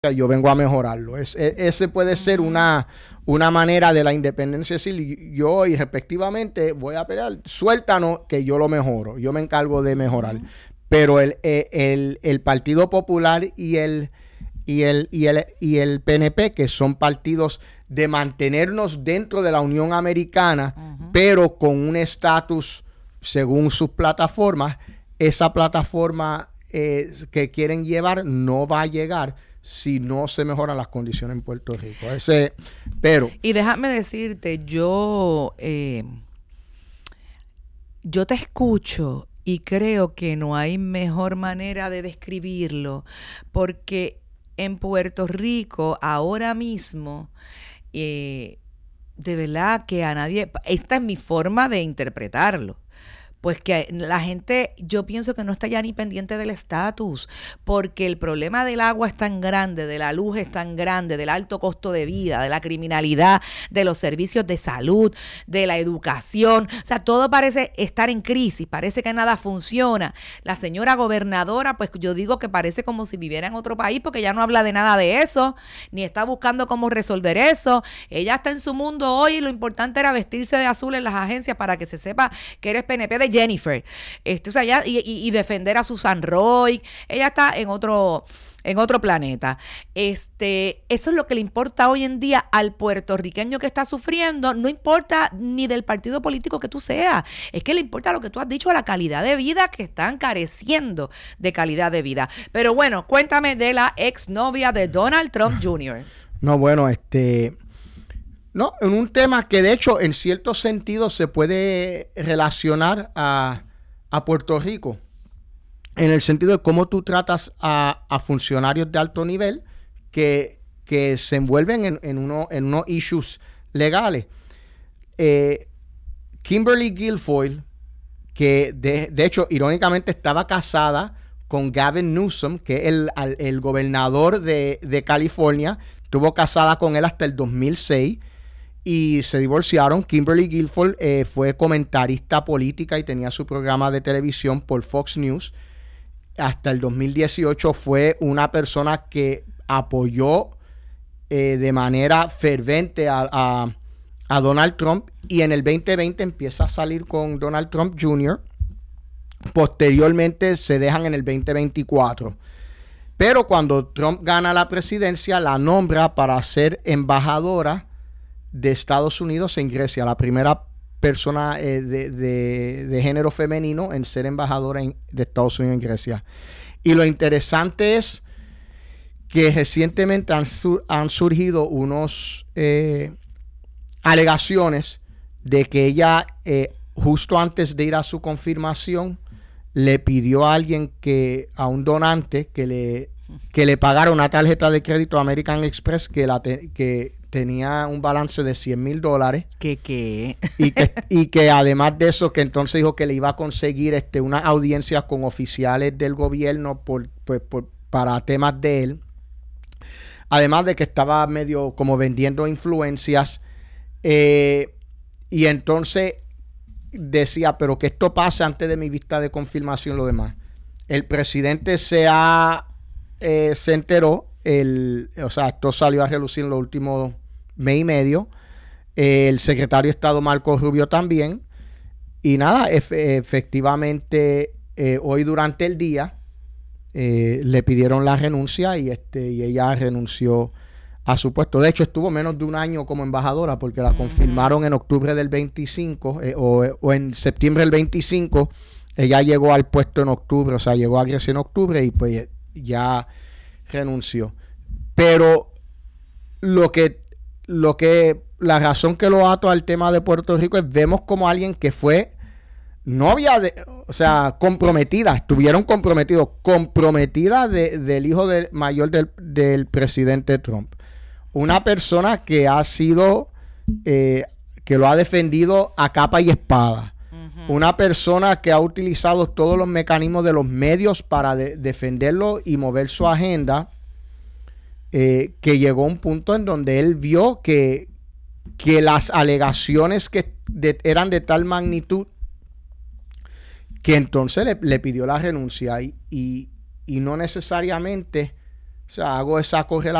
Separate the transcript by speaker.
Speaker 1: yo vengo a mejorarlo. Ese puede ser una manera de la independencia decir, yo y respectivamente voy a pelear, suéltanos que yo lo mejoro, yo me encargo de mejorar. Pero el Partido Popular y el PNP, que son partidos de mantenernos dentro de la Unión Americana, pero con un estatus según sus plataformas, esa plataforma que quieren llevar no va a llegar si no se mejoran las condiciones en Puerto Rico.
Speaker 2: Y déjame decirte, yo te escucho y creo que no hay mejor manera de describirlo, porque en Puerto Rico ahora mismo, de verdad que a nadie, esta es mi forma de interpretarlo, pues que la gente, yo pienso que no está ya ni pendiente del estatus, porque el problema del agua es tan grande, de la luz es tan grande, del alto costo de vida, de la criminalidad, de los servicios de salud, de la educación. O sea, todo parece estar en crisis, parece que nada funciona. La señora gobernadora, pues yo digo que parece como si viviera en otro país, porque ya no habla de nada de eso, ni está buscando cómo resolver eso. Ella está en su mundo hoy y lo importante era vestirse de azul en las agencias para que se sepa que eres PNP de Jennifer, o sea, y defender a Susan Roy. Ella está en otro planeta. Eso es lo que le importa hoy en día al puertorriqueño que está sufriendo. No importa ni del partido político que tú seas, es que le importa lo que tú has dicho, la calidad de vida, que están careciendo de calidad de vida. Pero bueno, cuéntame de la exnovia de Donald Trump Jr.
Speaker 1: No, bueno, no, en un tema que de hecho en cierto sentido se puede relacionar a Puerto Rico, en el sentido de cómo tú tratas a funcionarios de alto nivel que se envuelven en unos issues legales. Kimberly Guilfoyle, que de hecho irónicamente estaba casada con Gavin Newsom, que es el gobernador de California, estuvo casada con él hasta el 2006, y se divorciaron. Kimberly Guilfoyle fue comentarista política y tenía su programa de televisión por Fox News. Hasta el 2018 fue una persona que apoyó de manera fervente a Donald Trump, y en el 2020 empieza a salir con Donald Trump Jr. Posteriormente se dejan en el 2024. Pero cuando Trump gana la presidencia, la nombra para ser embajadora de Estados Unidos en Grecia, la primera persona de género femenino en ser embajadora de Estados Unidos en Grecia. Y lo interesante es que recientemente han surgido unos alegaciones de que ella, justo antes de ir a su confirmación, le pidió a alguien, a un donante, que le pagara una tarjeta de crédito American Express que tenía un balance de $100,000.
Speaker 2: ¿Qué?
Speaker 1: Y que además de eso, que entonces dijo que le iba a conseguir una audiencia con oficiales del gobierno para temas de él. Además de que estaba medio como vendiendo influencias. Y entonces decía, pero que esto pase antes de mi vista de confirmación, lo demás. El presidente se enteró, esto salió a relucir en los últimos mes y medio. El secretario de Estado Marco Rubio también. Y nada, efectivamente, hoy durante el día le pidieron la renuncia y ella renunció a su puesto. De hecho, estuvo menos de un año como embajadora, porque la confirmaron en octubre del 25 o en septiembre del 25. Ella llegó al puesto en octubre, o sea, llegó a Grecia en octubre y pues ya renunció. Pero la razón que lo ato al tema de Puerto Rico es, vemos como alguien que fue novia comprometida, estuvieron comprometidos, comprometida del hijo mayor del presidente Trump. Una persona que ha sido, que lo ha defendido a capa y espada. Una persona que ha utilizado todos los mecanismos de los medios para defenderlo y mover su agenda, que llegó a un punto en donde él vio que las alegaciones eran de tal magnitud que entonces le pidió la renuncia y no necesariamente O sea, hago esa correlación